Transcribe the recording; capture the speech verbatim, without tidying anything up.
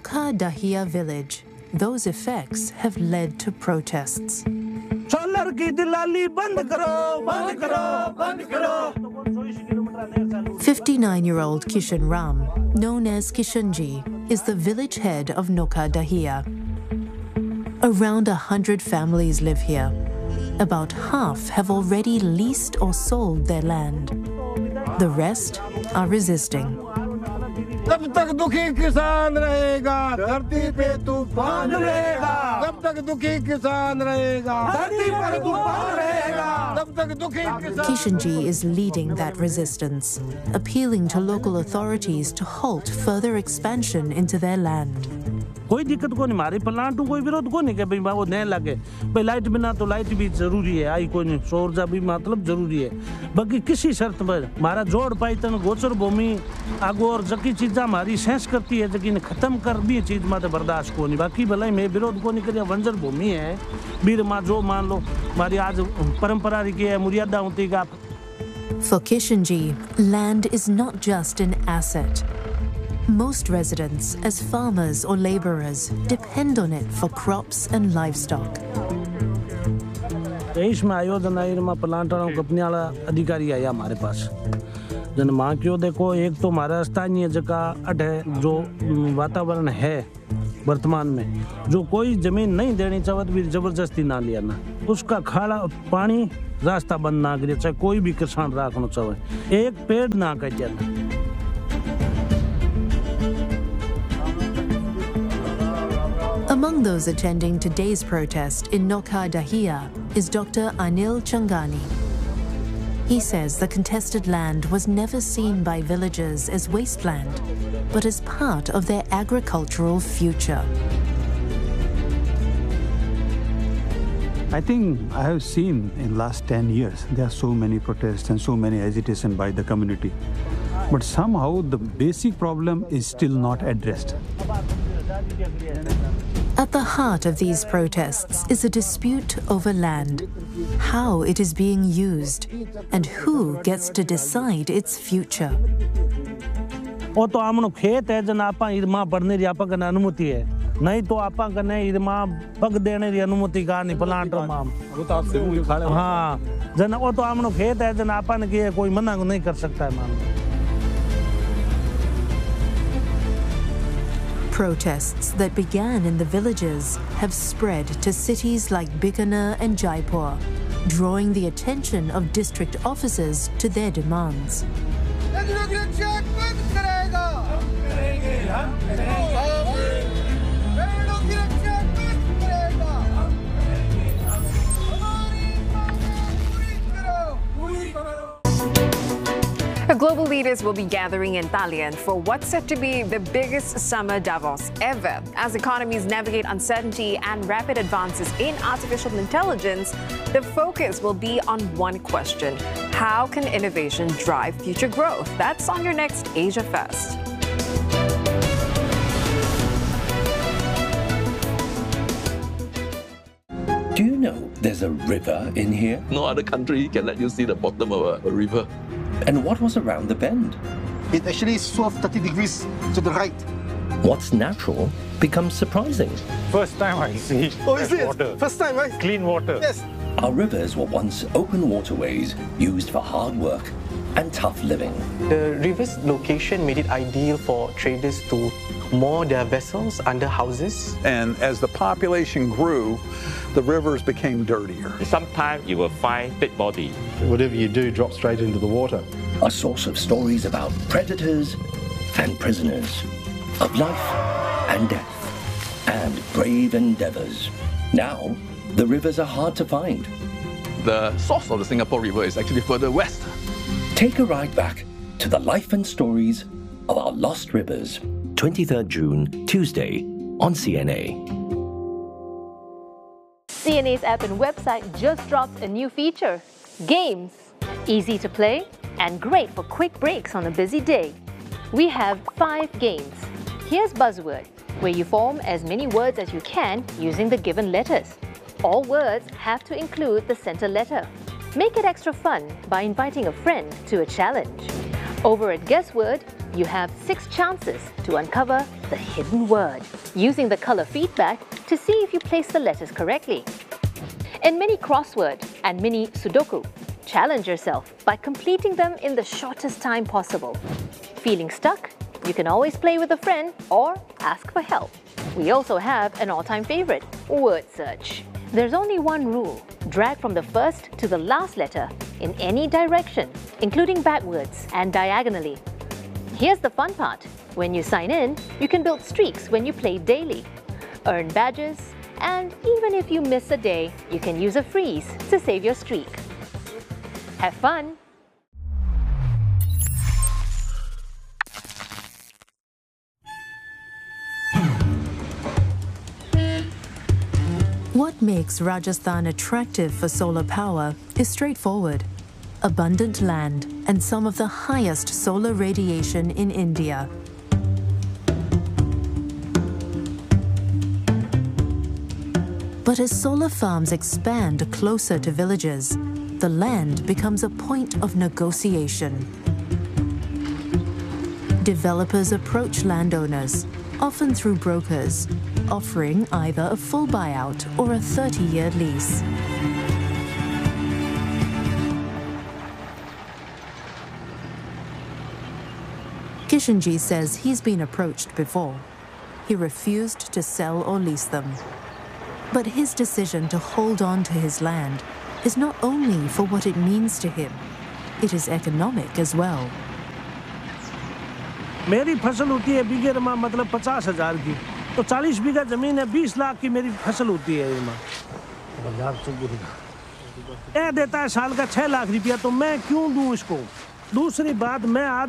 Nokha Dahia village, those effects have led to protests. fifty-nine-year-old Kishan Ram, known as Kishanji, is the village head of Nokha Dahia. Around a hundred families live here. About half have already leased or sold their land. The rest are resisting. जब तक दुखी किसान रहेगा धरती पे तूफान रहेगा जब तक दुखी किसान रहेगा धरती पर तूफान रहेगा जब तक दुखी किसान Kishanji is leading that resistance, appealing to local authorities to halt further expansion into their land. कोई दिक्कत को नहीं मारे प्लांट कोई विरोध को नहीं कि भाई वो नहीं लगे भाई लाइट बिना तो लाइट भी जरूरी है आई कोई नहीं सौर भी मतलब जरूरी है बाकी किसी शर्त पर हमारा जोड़ पाई तन गोचर भूमि आगो और जकी चीज़ा हमारी सेंस करती है लेकिन खत्म कर भी चीज माते बर्दाश्त को नहीं बाकी भले मैं विरोध को नहीं करिया वंजर भूमि है बीर माँ जो मान लो हमारी आज परंपरा की है मर्यादा होती है. For Kishanji, land is not just an asset. Most residents, as farmers or laborers, depend on it for crops and livestock. इसमें आयोजन आयोजन प्लांट कंपनी वाला अधिकारी आया हमारे पास जन माँ क्यों देखो एक तो हमारा स्थानीय जगह अट है जो वातावरण है वर्तमान में जो कोई जमीन नहीं देनी चाहत भी जबरदस्ती ना लिया ना उसका खाड़ा पानी रास्ता बंद ना करे चाहे कोई भी किसान रखना चाहे एक पेड़ ना कट जाना. Among those attending today's protest in Nokha Dahia is Doctor Anil Changani. He says the contested land was never seen by villagers as wasteland, but as part of their agricultural future. I think I have seen in last ten years, there are so many protests and so many agitation by the community. But somehow the basic problem is still not addressed. At the heart of these protests is a dispute over land, how it is being used, and who gets to decide its future. वो तो आमनो खेत है जन आपा इरमा पढ़ने री आपा कने अनुमति है नहीं तो आपा कने इरमा पग देने री अनुमति का नहीं प्लांट माम वो तो आपसे भी खाले हाँ जन वो तो आमनो खेत है जन आपा ने किए कोई मना नहीं कर सकता है मान. Protests that began in the villages have spread to cities like Bikaner and Jaipur, drawing the attention of district officers to their demands. Global leaders will be gathering in Tallinn for what's set to be the biggest summer Davos ever. As economies navigate uncertainty and rapid advances in artificial intelligence, the focus will be on one question: how can innovation drive future growth? That's on your next Asia Fest. Do you know there's a river in here? No other country can let you see the bottom of a, a river. And what was around the bend? It actually swerved thirty degrees to the right. What's natural becomes surprising. First time I see oh, is it? water. First time, right? Clean water. Yes. Our rivers were once open waterways used for hard work and tough living. The river's location made it ideal for traders to moor their vessels under houses. And as the population grew, the rivers became dirtier. Sometimes you will find dead body. Whatever you do drops straight into the water. A source of stories about predators and prisoners, of life and death, and brave endeavors. Now, the rivers are hard to find. The source of the Singapore River is actually further west. Take a ride back to the life and stories of our lost rivers. twenty-third June, Tuesday, on C N A. C N A's app and website just dropped a new feature, Games. Easy to play and great for quick breaks on a busy day. We have five games. Here's Buzzword, where you form as many words as you can using the given letters. All words have to include the center letter. Make it extra fun by inviting a friend to a challenge. Over at Guess Word, you have six chances to uncover the hidden word, using the color feedback to see if you place the letters correctly. In Mini Crossword and Mini Sudoku, challenge yourself by completing them in the shortest time possible. Feeling stuck? You can always play with a friend or ask for help. We also have an all-time favorite, word search. There's only one rule: drag from the first to the last letter in any direction, including backwards and diagonally. Here's the fun part. When you sign in, you can build streaks when you play daily, earn badges, and even if you miss a day, you can use a freeze to save your streak. Have fun! What makes Rajasthan attractive for solar power is straightforward: abundant land and some of the highest solar radiation in India. But as solar farms expand closer to villages, the land becomes a point of negotiation. Developers approach landowners, often through brokers, offering either a full buyout or a thirty-year lease. Kishanji says he's been approached before. He refused to sell or lease them. But his decision to hold on to his land is not only for what it means to him, it is economic as well. मेरी फसल होती है बीघे रमा मतलब पचास हजार की, तो चालीस बीघा जमीन है, बीस लाख की मेरी फसल होती है रमा। ये देता है साल का छह लाख रुपया, तो मैं क्यों दूं इसको? दूसरी बात, मैं आज